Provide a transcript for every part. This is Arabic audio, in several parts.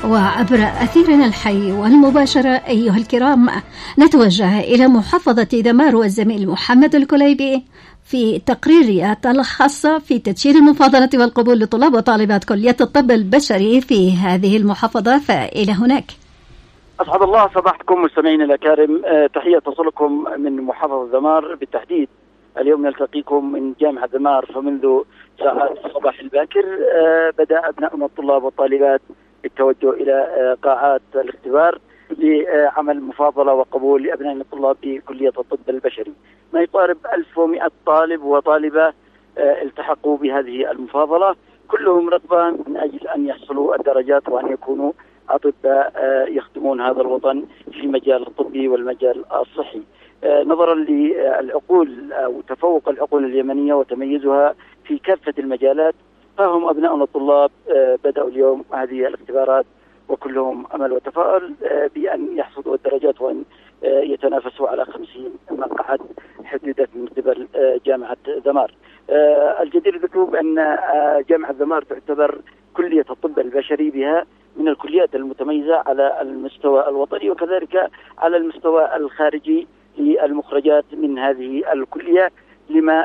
وعبر أثيرنا الحي والمباشرة أيها الكرام نتوجه إلى محافظة دمار والزميل محمد الكليبي في تقريريات الخاصة في تدشين المفاضلة والقبول لطلاب وطالبات كلية الطب البشري في هذه المحافظة، فإلى هناك. أسعد الله صباحكم مستمعين الأكارم، تحية تصلكم من محافظة دمار بالتحديد. اليوم نلتقيكم من جامعة دمار، فمنذ ساعات الصباح الباكر بدأ أبناؤنا الطلاب والطالبات بالتوجه إلى قاعات الاختبار لعمل مفاضلة وقبول لأبنائنا الطلاب بكلية الطب البشري. ما يقارب 1100 طالب وطالبة التحقوا بهذه المفاضلة، كلهم رغبان من أجل أن يحصلوا الدرجات وأن يكونوا أطباء يخدمون هذا الوطن في المجال الطبي والمجال الصحي. نظرا للعقول أو تفوق العقول اليمنية وتميزها في كافة المجالات، فهم أبناؤنا الطلاب بدأوا اليوم هذه الاختبارات وكلهم أمل وتفاؤل بأن يحصدوا الدرجات وأن يتنافسوا على 50 مقعد حددت من قبل جامعة دمار. الجدير ذكره بأن جامعة دمار تعتبر كلية الطب البشري بها من الكليات المتميزة على المستوى الوطني وكذلك على المستوى الخارجي للمخرجات من هذه الكلية لما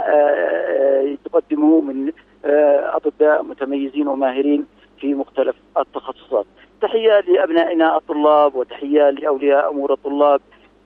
تقدمه من أطباء متميزين وماهرين في مختلف التخصصات. تحية لأبنائنا الطلاب وتحية لأولياء أمور الطلاب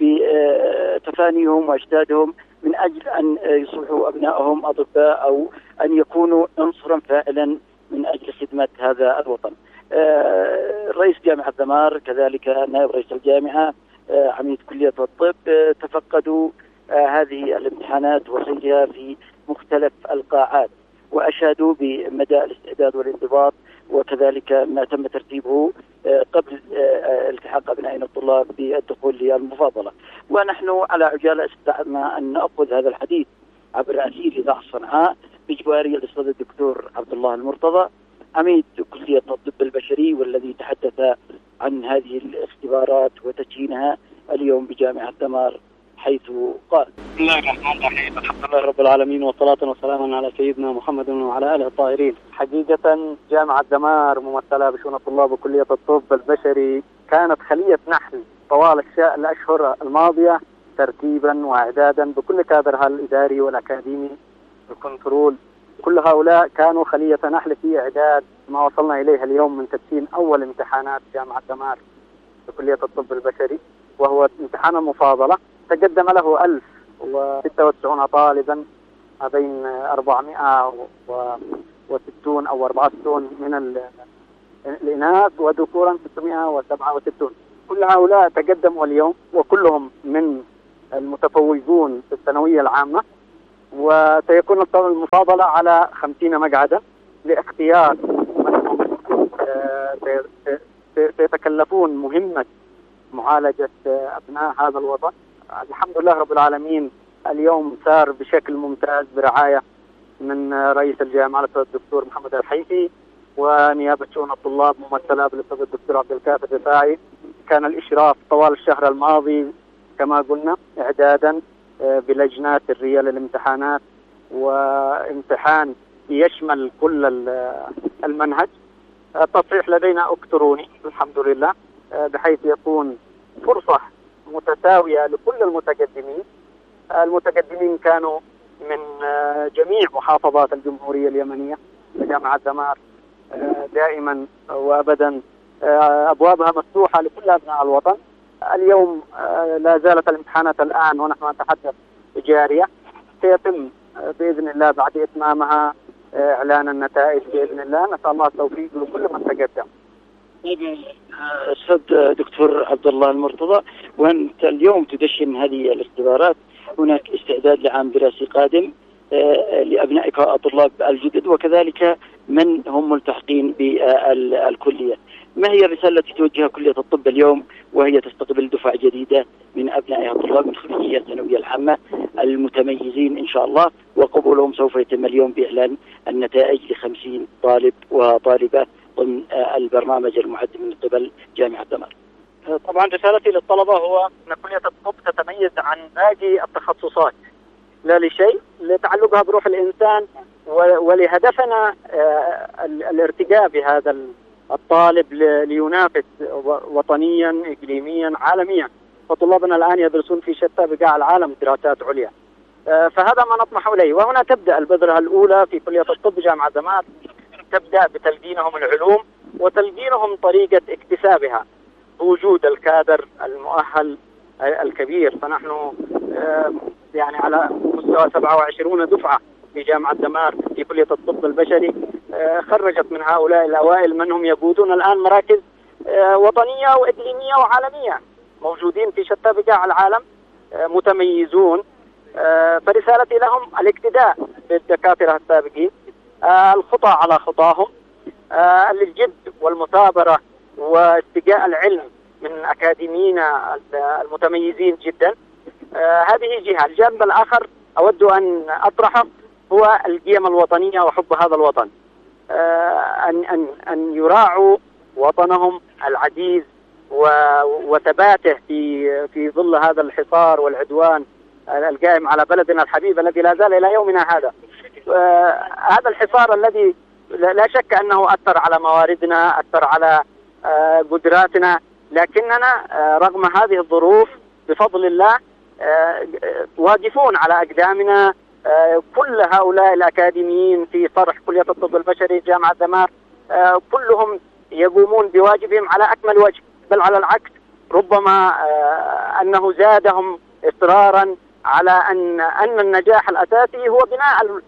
بتفانيهم واجتهادهم من أجل أن يصبحوا أبنائهم أطباء أو أن يكونوا عنصرا فاعلا من أجل خدمة هذا الوطن. رئيس جامعة دمار كذلك نائب رئيس الجامعة عميد كلية الطب تفقدوا هذه الامتحانات وخيرها في مختلف القاعات وأشادوا بمدى الاستعداد والانضباط وكذلك ما تم ترتيبه قبل التحاق أبنائنا الطلاب بالدخول للمفاضلة. ونحن على عجالة استطعنا أن نأخذ هذا الحديث عبر أثير إذاعة صنعاء بجواري الأستاذ الدكتور عبد الله المرتضى عميد كلية الطب البشري والذي تحدث عن هذه الاختبارات وتدشينها اليوم بجامعة دمار، حيث قال: بسم الله الرحمن الرحيم، الحمد لله رب العالمين والصلاة والسلام على سيدنا محمد وعلى آله الطاهرين. حقيقة جامعة دمار ممثلة بشؤون الطلاب وكلية الطب البشري كانت خلية نحل طوال الأشهر الماضية ترتيبا وإعدادا بكل كادرها الإداري والأكاديمي والكنترول. كل هؤلاء كانوا خلية نحل في إعداد ما وصلنا إليه اليوم من تدشين أول امتحانات جامعة دمار بكلية الطب البشري، وهو امتحان المفاضلة. تقدم له 1096 طالبا ما بين 460 أو 64 من الإناث وذكورا 667. كل هؤلاء تقدموا اليوم وكلهم من المتفوقون في الثانوية العامة، وسيكون المفاضلة على 50 مقعدا لاختيار سيتكلفون مهمة معالجة أبناء هذا الوطن. الحمد لله رب العالمين اليوم سار بشكل ممتاز برعاية من رئيس الجامعة الأستاذ الدكتور محمد الحيثي ونيابة شؤون الطلاب ممثلة بالأستاذ الدكتور عبد الكافي الرفاعي. كان الإشراف طوال الشهر الماضي كما قلنا إعدادا بلجنات سرية للامتحانات، وامتحان يشمل كل المنهج. التصحيح لدينا إلكتروني الحمد لله، بحيث يكون فرصة متساوية لكل المتقدمين. المتقدمين كانوا من جميع محافظات الجمهورية اليمنية. جامعة دمار دائما وأبدا أبوابها مفتوحة لكل أبناء الوطن. اليوم لا زالت الامتحانات الآن ونحن نتحدث جارية، سيتم بإذن الله بعد إتمامها إعلان النتائج بإذن الله. نسأل الله التوفيق لكل من تقدم. أستاذ دكتور عبد الله المرتضى، وأنت اليوم تدشن هذه الاختبارات، هناك استعداد لعام دراسي قادم لأبنائك الطلاب الجدد وكذلك من هم ملتحقين بالكلية. ما هي الرسالة التي توجهها كلية الطب اليوم وهي تستقبل دفعة جديدة من أبنائها الطلاب من خريجي الثانوية العامة المتميزين إن شاء الله، وقبولهم سوف يتم اليوم بإعلان النتائج ل50 طالب وطالبة ضمن البرنامج المعد من قبل جامعة دمار؟ طبعا رسالتي للطلبة هو أن كلية الطب تتميز عن باقي التخصصات لا لشيء لتعلقها بروح الإنسان ولهدفنا الارتقاء بهذا الطالب لينافس وطنيا إقليميا عالميا. فطلابنا الآن يدرسون في شتى بقاع العالم دراسات عليا، فهذا ما نطمح إليه. وهنا تبدأ البذرة الأولى في كلية الطب جامعة دمار، تبدأ بتلقينهم العلوم وتلقينهم طريقة اكتسابها بوجود الكادر المؤهل الكبير. فنحن يعني على مستوى 27 دفعة في جامعة دمار في كلية الطب البشري خرجت من هؤلاء الأوائل من هم يقودون الآن مراكز وطنية وإقليمية وعالمية، موجودين في شتى بقاع العالم، متميزون. فرسالتي لهم الاقتداء بالدكاترة السابقين، الخطى على خطاهم، الجد والمثابرة واستجاء العلم من أكاديمينا المتميزين جدا. هذه جهة. الجانب الآخر أود أن أطرحه هو القيم الوطنية وحب هذا الوطن، أن يراعوا وطنهم العزيز وثباته في ظل هذا الحصار والعدوان القائم على بلدنا الحبيب الذي لا زال إلى يومنا هذا. هذا الحصار الذي لا شك أنه أثر على مواردنا، أثر على قدراتنا، لكننا رغم هذه الظروف بفضل الله واقفون على أقدامنا. كل هؤلاء الأكاديميين في صرح كلية الطب البشري جامعة دمار كلهم يقومون بواجبهم على أكمل وجه، بل على العكس ربما أنه زادهم إصرارا على أن النجاح الأساسي هو بناء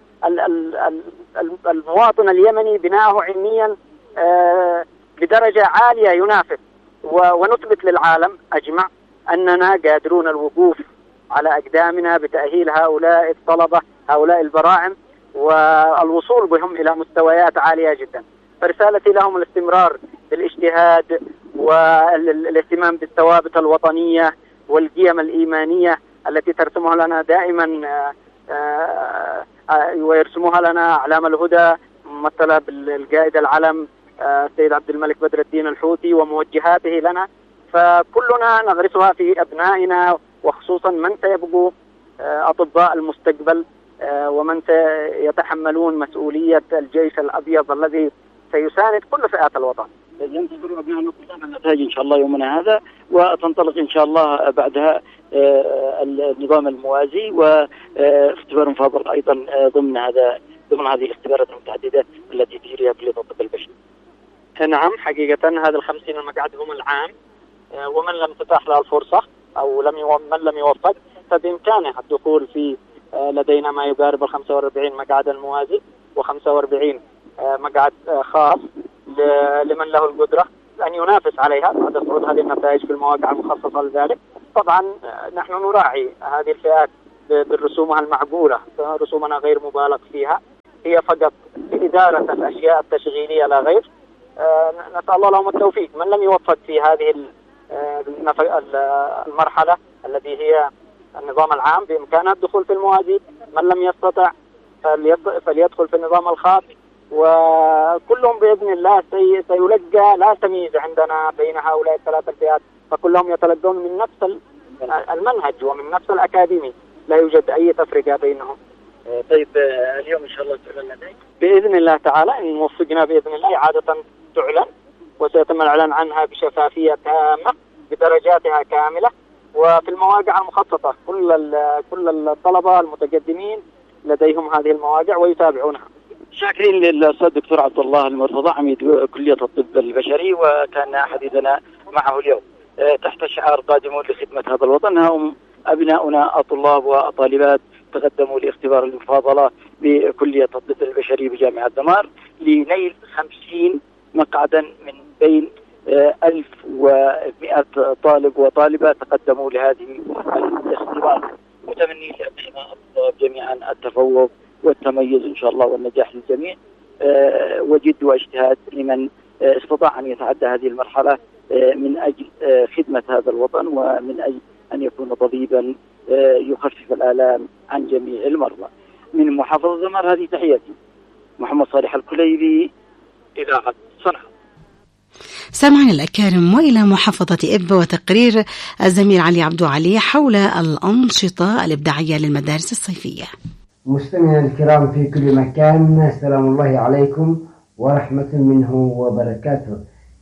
المواطن اليمني، بناءه علميا بدرجة عالية ينافس، ونثبت للعالم أجمع أننا قادرون الوقوف على أقدامنا بتأهيل هؤلاء الطلبة، هؤلاء البراعم، والوصول بهم إلى مستويات عالية جدا. فرسالتي لهم الاستمرار بالاجتهاد والاهتمام بالثوابت الوطنية والقيم الإيمانية التي ترسمها لنا دائما ويرسمها لنا أعلام الهدى ممثلة بالقائد العلم السيد عبد الملك بدر الدين الحوثي وموجهاته لنا. فكلنا نغرسها في أبنائنا، وخصوصا من سيبقوا أطباء المستقبل ومن سيتحملون مسؤولية الجيش الأبيض الذي سيساند كل فئات الوطن. ينتظروا أبنائنا النتائج إن شاء الله يومنا هذا، وتنطلق إن شاء الله بعدها النظام الموازي واختبار مفاضل أيضا ضمن هذه الاختبارات المتعددة التي تجريها كلية الطب البشري. نعم، حقيقة هذا 50 المقعد هم العام، ومن لم تتاح له الفرصة أو من لم يوفق فبإمكانه الدخول في لدينا ما يقارب 45 مقعد الموازي و45 مقعد خاص لمن له القدرة أن ينافس عليها بعد صعود هذه النتائج في المواقع المخصصة لذلك. طبعا نحن نراعي هذه الفئات بالرسومها المعقولة، رسومنا غير مبالغ فيها، هي فقط إدارة الأشياء التشغيلية لا غير. نسأل الله لهم التوفيق. من لم يوفق في هذه المرحلة التي هي النظام العام بإمكانه الدخول في الموازي، من لم يستطع فليدخل في النظام الخاص، وكلهم بإذن الله سيلقى لا تمييز عندنا بين هؤلاء الثلاث الفئات، فكلهم يتلقون من نفس المنهج ومن نفس الأكاديمي، لا يوجد أي تفرقة بينهم. طيب اليوم إن شاء الله تعلن بإذن الله تعالى، إن وفقنا بإذن الله عادة تعلن، وسيتم الإعلان عنها بشفافية تامة بدرجاتها كاملة، وفي المواقع المخصصة كل الطلبة المتقدمين لديهم هذه المواقع ويتابعونها. شاكرين للأستاذ الدكتور عبد الله المرتضى عميد كلية الطب البشري، وكان حديثنا معه اليوم تحت شعار قادمون لخدمة هذا الوطن. هم أبناؤنا الطلاب والطالبات تقدموا لاختبار المفاضلة بكلية الطب البشري بجامعة دمار لنيل 50 مقعدا من بين 1100 طالب وطالبة تقدموا لهذه الاختبار، متمنين لأبناء الطلاب جميعا التفوق والتميز إن شاء الله والنجاح للجميع، وجد واجتهاد لمن استطاع أن يتعدى هذه المرحلة من أجل خدمة هذا الوطن، ومن أجل أن يكون طبيبا يخفف الآلام عن جميع المرضى. من محافظة دمار هذه تحياتي، محمد صالح الكليبي، إذاعة صنعاء. سامعنا الأكارم، وإلى محافظة إبا وتقرير الزميل علي عبدو علي حول الأنشطة الإبداعية للمدارس الصيفية. مستمعينا الكرام في كل مكان، سلام الله عليكم ورحمة منه وبركاته.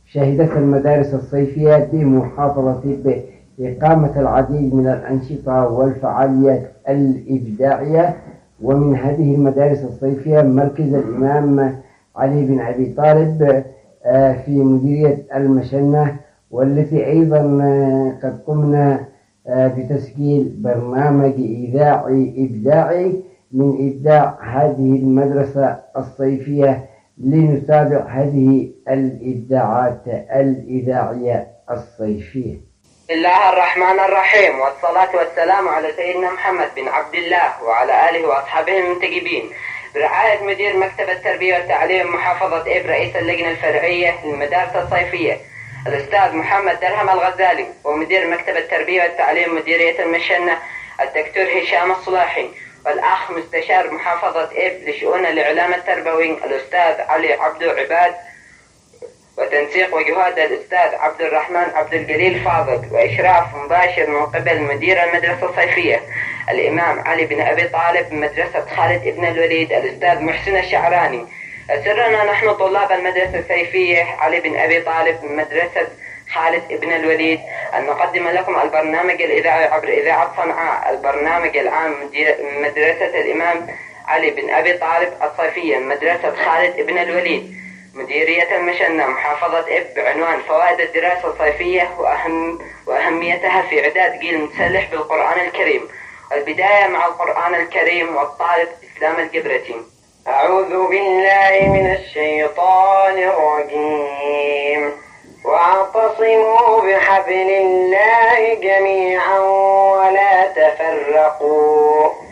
شهدت المدارس الصيفية بمحافظة إب إقامة العديد من الأنشطة والفعاليات الإبداعية. ومن هذه المدارس الصيفية مركز الإمام علي بن أبي طالب في مديرية المشنة، والتي أيضا قد قمنا بتسجيل برنامج إذاعي إبداعي من إبداع هذه المدرسة الصيفية لنتابع هذه الإبداعات الإذاعية الصيفية. بسم الله الرحمن الرحيم، والصلاة والسلام على سيدنا محمد بن عبد الله وعلى آله وأصحابه المنتجبين، برعاية مدير مكتب التربية والتعليم محافظة إب رئيس اللجنة الفرعية للمدارس الصيفية الأستاذ محمد درهم الغزالي، ومدير مكتب التربية والتعليم مديرية المشنة الدكتور هشام الصلاحي، والأخ مستشار محافظة إب لشؤون الإعلام التربوي الأستاذ علي عبدو عباد، وتنسيق وجهود الأستاذ عبد الرحمن عبد الجليل فاضل، وإشراف مباشر من قبل مدير المدرسة الصيفية الإمام علي بن أبي طالب مدرسة خالد بن الوليد الأستاذ محسن الشعراني. سرنا نحن طلاب المدرسة الصيفية علي بن أبي طالب مدرسة خالد بن الوليد أن نقدم لكم البرنامج الإذاعي عبر إذاعة صنعاء، البرنامج العام مدرسة الإمام علي بن أبي طالب الصيفية مدرسة خالد بن الوليد مديرية المشنة محافظة إب، بعنوان فوائد الدراسة الصيفية وأهميتها في إعداد جيل مسلح بالقرآن الكريم. البداية مع القرآن الكريم والطالب إسلام الجبرتي. أعوذ بالله من الشيطان الرجيم. واعتصموا بحبل الله جميعا ولا تفرقوا